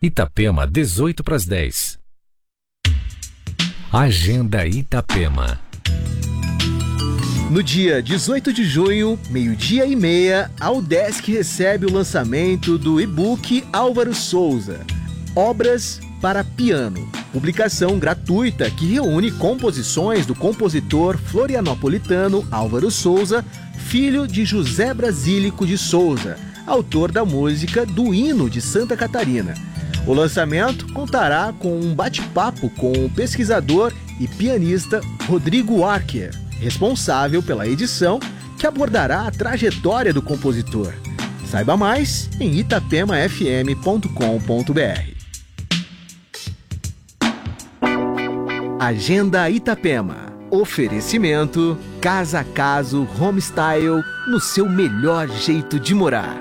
Itapema, 8:50. Agenda Itapema. No dia 18 de junho, 12:30, a UDESC recebe o lançamento do e-book Álvaro Souza, Obras para Piano, publicação gratuita que reúne composições do compositor florianopolitano Álvaro Souza, filho de José Brasílico de Souza, autor da música do Hino de Santa Catarina. O lançamento contará com um bate-papo com o pesquisador e pianista Rodrigo Archer, responsável pela edição, que abordará a trajetória do compositor. Saiba mais em itapemafm.com.br. Agenda Itapema. Oferecimento Casa a Caso Homestyle, no seu melhor jeito de morar.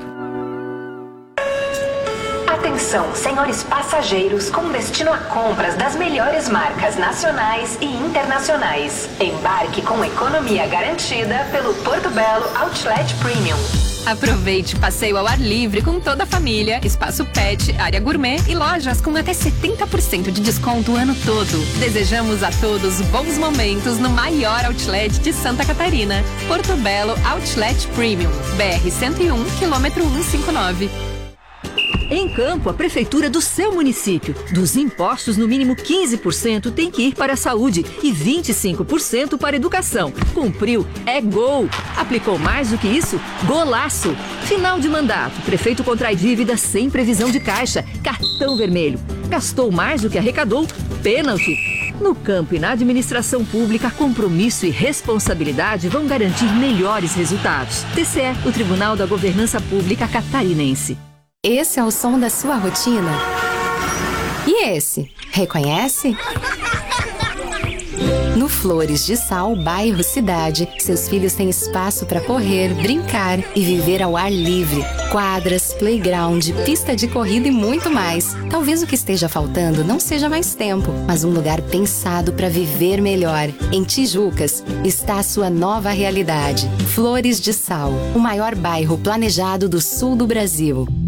Atenção, senhores passageiros com destino a compras das melhores marcas nacionais e internacionais. Embarque com economia garantida pelo Porto Belo Outlet Premium. Aproveite o passeio ao ar livre com toda a família, espaço pet, área gourmet e lojas com até 70% de desconto o ano todo. Desejamos a todos bons momentos no maior outlet de Santa Catarina. Porto Belo Outlet Premium, BR-101, quilômetro 159. Em Campo, a prefeitura do seu município. Dos impostos, no mínimo 15% tem que ir para a saúde e 25% para a educação. Cumpriu, é gol. Aplicou mais do que isso? Golaço. Final de mandato, prefeito contrai dívida sem previsão de caixa. Cartão vermelho. Gastou mais do que arrecadou? Pênalti. No campo e na administração pública, compromisso e responsabilidade vão garantir melhores resultados. TCE, o Tribunal da Governança Pública Catarinense. Esse é o som da sua rotina? E esse? Reconhece? No Flores de Sal, bairro Cidade, seus filhos têm espaço para correr, brincar e viver ao ar livre. Quadras, playground, pista de corrida e muito mais. Talvez o que esteja faltando não seja mais tempo, mas um lugar pensado para viver melhor. Em Tijucas está a sua nova realidade. Flores de Sal, o maior bairro planejado do sul do Brasil.